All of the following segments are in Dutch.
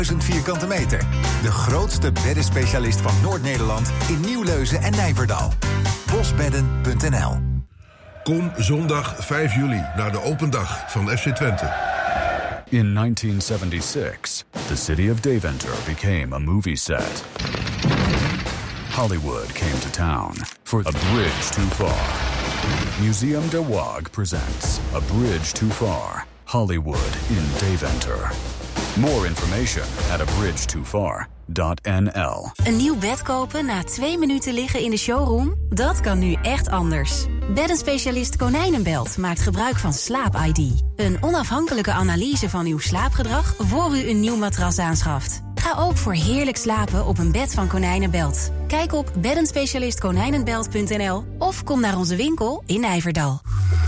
1000 vierkante meter. De grootste beddenspecialist van Noord-Nederland in Nieuwleuzen en Nijverdal. Bosbedden.nl. Kom zondag 5 juli naar de open dag van FC Twente. In 1976, the city of Deventer became a movie set. Hollywood came to town for A Bridge Too Far. Museum de Waag presents A Bridge Too Far, Hollywood in Deventer. More information at abridgetofar.nl. Een nieuw bed kopen na 2 minuten liggen in de showroom? Dat kan nu echt anders. Beddenspecialist Konijnenbelt maakt gebruik van Slaap-ID. Een onafhankelijke analyse van uw slaapgedrag voor u een nieuw matras aanschaft. Ga ook voor heerlijk slapen op een bed van Konijnenbelt. Kijk op beddenspecialistkonijnenbelt.nl of kom naar onze winkel in Nijverdal.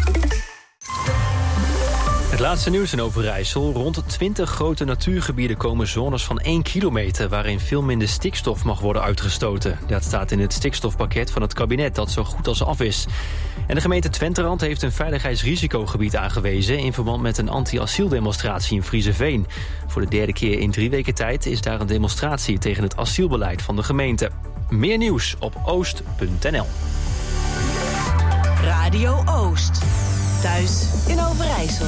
Het laatste nieuws in Overijssel. Rond 20 grote natuurgebieden komen zones van 1 kilometer... waarin veel minder stikstof mag worden uitgestoten. Dat staat in het stikstofpakket van het kabinet dat zo goed als af is. En de gemeente Twenterand heeft een veiligheidsrisicogebied aangewezen... in verband met een anti-asieldemonstratie in Friezenveen. Voor de 3e keer in 3 weken tijd is daar een demonstratie... tegen het asielbeleid van de gemeente. Meer nieuws op oost.nl. Radio Oost. Thuis in Overijssel.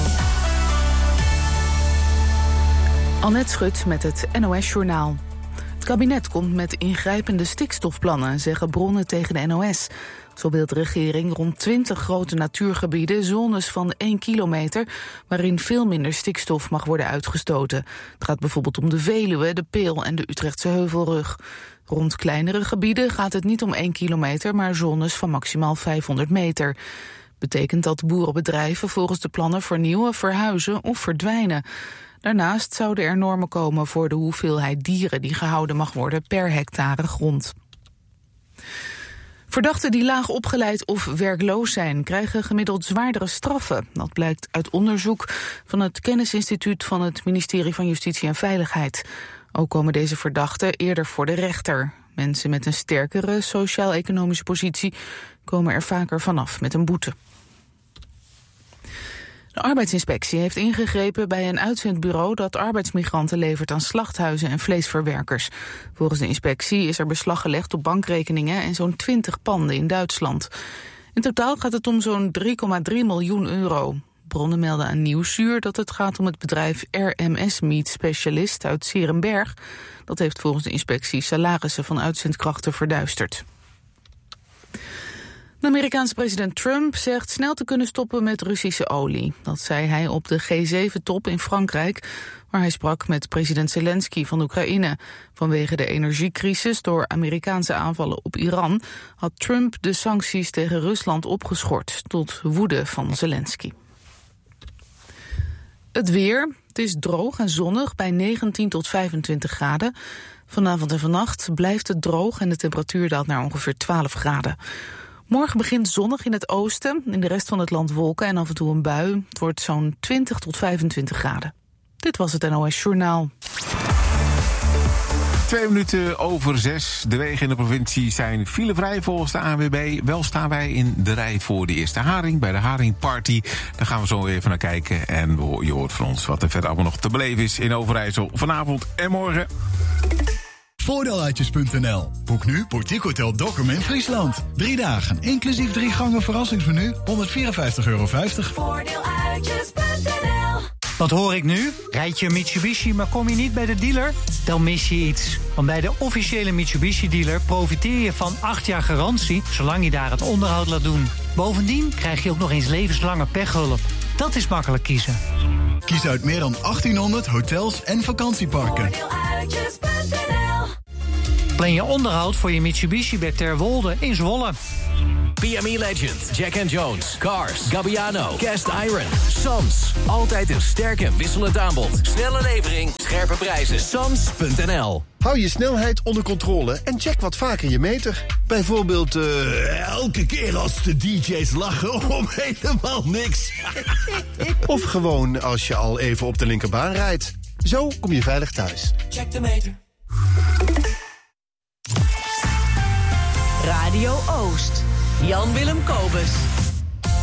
Annette Schut met het NOS-journaal. Het kabinet komt met ingrijpende stikstofplannen, zeggen bronnen tegen de NOS. Zo wil de regering rond 20 grote natuurgebieden zones van 1 kilometer... waarin veel minder stikstof mag worden uitgestoten. Het gaat bijvoorbeeld om de Veluwe, de Peel en de Utrechtse Heuvelrug. Rond kleinere gebieden gaat het niet om 1 kilometer... maar zones van maximaal 500 meter. Betekent dat boerenbedrijven volgens de plannen vernieuwen, verhuizen of verdwijnen. Daarnaast zouden er normen komen voor de hoeveelheid dieren die gehouden mag worden per hectare grond. Verdachten die laag opgeleid of werkloos zijn, krijgen gemiddeld zwaardere straffen. Dat blijkt uit onderzoek van het Kennisinstituut van het ministerie van Justitie en Veiligheid. Ook komen deze verdachten eerder voor de rechter. Mensen met een sterkere sociaal-economische positie komen er vaker vanaf met een boete. De arbeidsinspectie heeft ingegrepen bij een uitzendbureau dat arbeidsmigranten levert aan slachthuizen en vleesverwerkers. Volgens de inspectie is er beslag gelegd op bankrekeningen en zo'n 20 panden in Duitsland. In totaal gaat het om zo'n 3,3 miljoen euro. Bronnen melden aan Nieuwsuur dat het gaat om het bedrijf RMS Meat Specialist uit 's Heerenberg. Dat heeft volgens de inspectie salarissen van uitzendkrachten verduisterd. De Amerikaanse president Trump zegt snel te kunnen stoppen met Russische olie. Dat zei hij op de G7-top in Frankrijk, waar hij sprak met president Zelensky van Oekraïne. Vanwege de energiecrisis door Amerikaanse aanvallen op Iran had Trump de sancties tegen Rusland opgeschort, tot woede van Zelensky. Het weer. Het is droog en zonnig bij 19 tot 25 graden. Vanavond en vannacht blijft het droog en de temperatuur daalt naar ongeveer 12 graden. Morgen begint zonnig in het oosten, in de rest van het land wolken en af en toe een bui. Het wordt zo'n 20 tot 25 graden. Dit was het NOS Journaal. 2 minuten over 6. De wegen in de provincie zijn filevrij volgens de ANWB. Wel staan wij in de rij voor de eerste haring, bij de Haringparty. Daar gaan we zo even naar kijken. En je hoort van ons wat er verder allemaal nog te beleven is in Overijssel vanavond en morgen. Voordeeluitjes.nl. Boek nu Boutique Hotel Dokkum in Friesland. 3 dagen, inclusief 3 gangen verrassingsmenu, €154,50. Voordeeluitjes.nl. Wat hoor ik nu? Rijd je een Mitsubishi, maar kom je niet bij de dealer? Dan mis je iets. Want bij de officiële Mitsubishi-dealer profiteer je van 8 jaar garantie, zolang je daar het onderhoud laat doen. Bovendien krijg je ook nog eens levenslange pechhulp. Dat is makkelijk kiezen. Kies uit meer dan 1800 hotels en vakantieparken. Plan je onderhoud voor je Mitsubishi bij Terwolde in Zwolle. PME Legend, Jack & Jones, Cars, Gabbiano, Cast Iron, Sams. Altijd een sterk en wisselend aanbod. Snelle levering, scherpe prijzen. Sams.nl. Hou je snelheid onder controle en check wat vaker je meter. Bijvoorbeeld elke keer als de DJ's lachen om helemaal niks. Of gewoon als je al even op de linkerbaan rijdt. Zo kom je veilig thuis. Check de meter. Radio Oost. Jan-Willem Kobus.